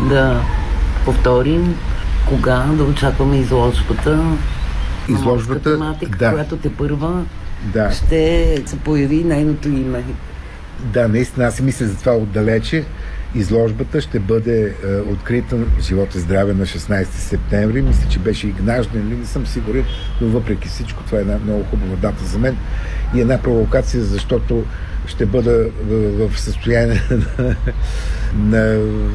да повторим кога да очакваме изложбата. Изложбата, тематика, която те първа ще се появи нейното име. Да, наистина, аз си мисля за това отдалече. Изложбата ще бъде открита живот и здраве на 16 септември. Мисля, че беше и Гнажден, не съм сигурен, но въпреки всичко това е една много хубава дата за мен и една провокация, защото ще бъда в състояние на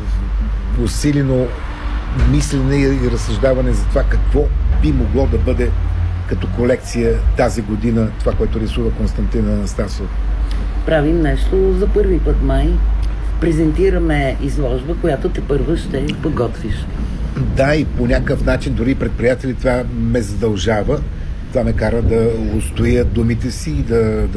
усилено мислене и разсъждаване за това какво би могло да бъде като колекция тази година, това, което рисува Константин Анастасов. Правим нещо за първи път май. Презентираме изложба, която те първо ще подготвиш. Да, и по някакъв начин, дори предприятели, това ме задължава. Това ме кара да устоя думите си и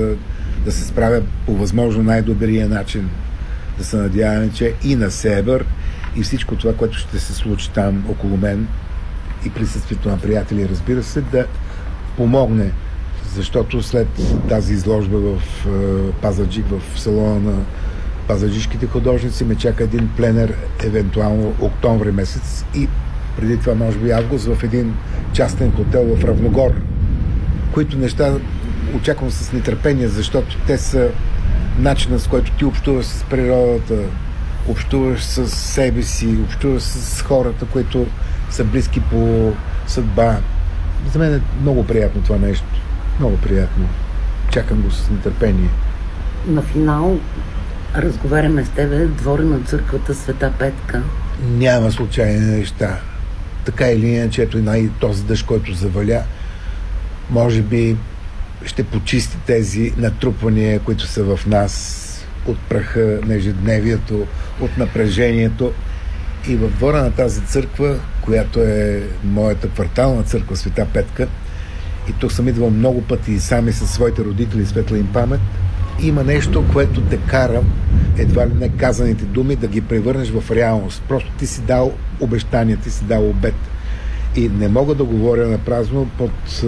да се справя по възможно най-добрия начин. Да се надяваме, че и на Себър, и всичко това, което ще се случи там около мен, и присъствието на приятели, разбира се, да помогне. Защото след тази изложба в Пазарджик, в салона на пазарджишките художници, ме чака един пленер, евентуално октомври месец и преди това, може би август, в един частен хотел в Равногор. Които неща очаквам с нетърпение, защото те са начинът, с който ти общуваш с природата, общуваш с себе си, общуваш с хората, които са близки по съдба. За мен е много приятно това нещо. Много приятно. Чакам го с нетърпение. На финал разговаряме с тебе двора на църквата Света Петка. Няма случайни неща. Така или иначе, ето и този дъжд, който заваля, може би ще почисти тези натрупвания, които са в нас от праха на ежедневието, от напрежението. И в двора на тази църква, която е моята квартална църква Света Петка, и тук съм идвал много пъти и сами със своите родители, светла им памет, има нещо, което те кара, едва ли не казаните думи, да ги превърнеш в реалност. Просто ти си дал обещания, ти си дал обет. И не мога да говоря на празно под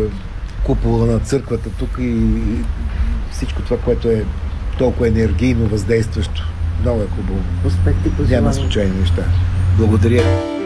купола на църквата тук и всичко това, което е толкова енергийно въздействащо. Много е хубаво. Успех ти пожелавам. Няма случайни неща. Благодаря.